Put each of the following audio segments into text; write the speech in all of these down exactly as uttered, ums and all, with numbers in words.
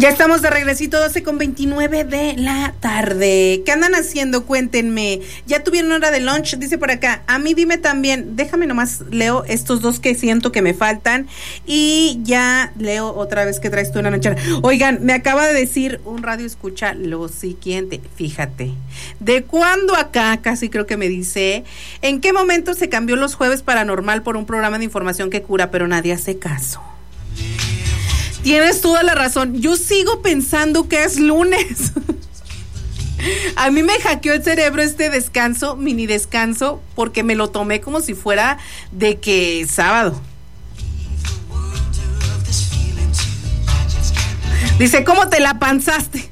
Ya estamos de regresito, doce con veintinueve de la tarde. ¿Qué andan haciendo? Cuéntenme. ¿Ya tuvieron hora de lunch? Dice por acá. A mí dime también. Déjame nomás, leo estos dos que siento que me faltan. Y ya leo otra vez que traes tú una lonchera. Oigan, me acaba de decir un radio escucha lo siguiente. Fíjate. ¿De cuándo acá? Casi creo que me dice. ¿En qué momento se cambió los jueves paranormal por un programa de información que cura, pero nadie hace caso? Tienes toda la razón. Yo sigo pensando que es lunes. A mí me hackeó el cerebro este descanso, mini descanso, porque me lo tomé como si fuera de que sábado. Dice, ¿cómo te la panzaste?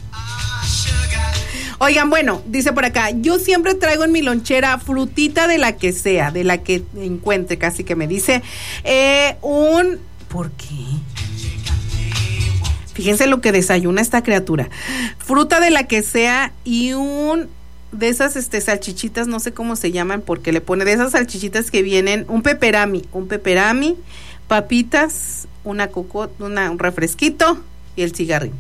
Oigan, bueno, dice por acá, yo siempre traigo en mi lonchera frutita de la que sea, de la que encuentre, casi que me dice, eh, un... ¿Por qué? Fíjense lo que desayuna esta criatura. Fruta de la que sea y un de esas este salchichitas, no sé cómo se llaman, porque le pone de esas salchichitas que vienen, un peperami, un peperami, papitas, una coco, una, un refresquito y el cigarrín.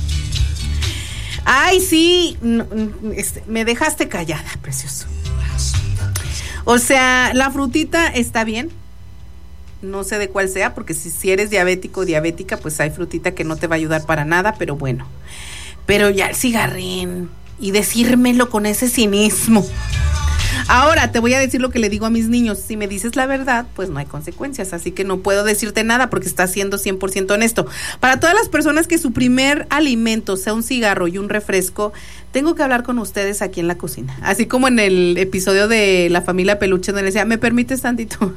Ay, sí, no, este, me dejaste callada, precioso. O sea, la frutita está bien. No sé de cuál sea, porque si, si eres diabético o diabética, pues hay frutita que no te va a ayudar para nada, pero bueno. Pero ya el cigarrín y decírmelo con ese cinismo. Ahora te voy a decir lo que le digo a mis niños. Si me dices la verdad, pues no hay consecuencias, así que no puedo decirte nada porque estás siendo cien por ciento honesto. Para todas las personas que su primer alimento sea un cigarro y un refresco, tengo que hablar con ustedes aquí en la cocina. Así como en el episodio de La Familia Peluche, donde decía, ¿me permites tantito?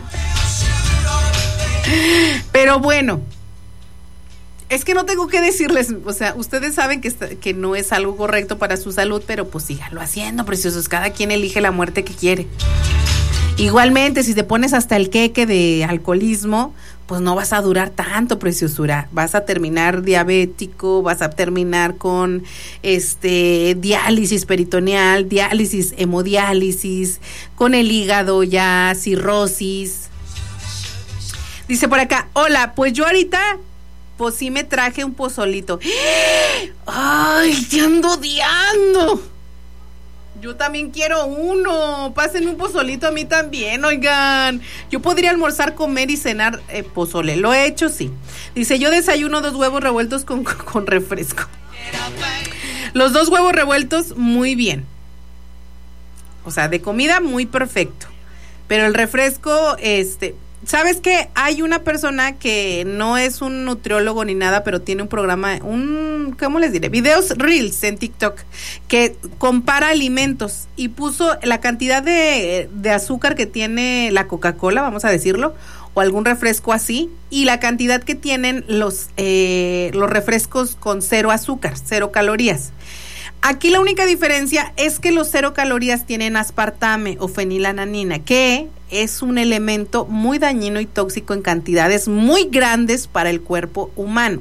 Pero bueno, es que no tengo que decirles, o sea, ustedes saben que, está, que no es algo correcto para su salud, pero pues síganlo haciendo, preciosos, cada quien elige la muerte que quiere. Igualmente, si te pones hasta el queque de alcoholismo, pues no vas a durar tanto, preciosura, vas a terminar diabético, vas a terminar con este diálisis peritoneal, diálisis, hemodiálisis, con el hígado ya, cirrosis. Dice por acá, hola, pues yo ahorita, pues sí me traje un pozolito. ¡Ay, te ando odiando! Yo también quiero uno. Pásenme un pozolito a mí también, oigan. Yo podría almorzar, comer y cenar eh, pozole. Lo he hecho, sí. Dice, yo desayuno dos huevos revueltos con, con refresco. Los dos huevos revueltos, muy bien. O sea, de comida, muy perfecto. Pero el refresco, este... ¿Sabes qué? Hay una persona que no es un nutriólogo ni nada, pero tiene un programa, un, ¿cómo les diré? Videos Reels en TikTok, que compara alimentos y puso la cantidad de, de azúcar que tiene la Coca-Cola, vamos a decirlo, o algún refresco así, y la cantidad que tienen los, eh, los refrescos con cero azúcar, cero calorías. Aquí la única diferencia es que los cero calorías tienen aspartame o fenilalanina, que es un elemento muy dañino y tóxico en cantidades muy grandes para el cuerpo humano.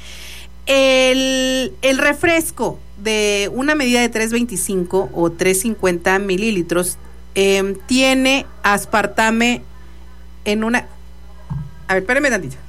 El, el refresco de una medida de tres veinticinco o tres cincuenta mililitros eh, tiene aspartame en una... A ver, espérenme tantito.